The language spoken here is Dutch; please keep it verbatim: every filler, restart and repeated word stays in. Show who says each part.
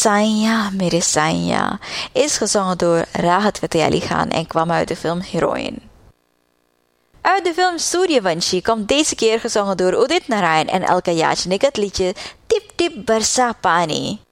Speaker 1: Saiya Mere Saiya is gezongen door Rahat Fateh Ali Khan en kwam uit de film Heroine. Uit de film Suryavanshi komt deze keer gezongen door Udit Narayan en Alka Yachnik het liedje Tip Tip Barsa Pani.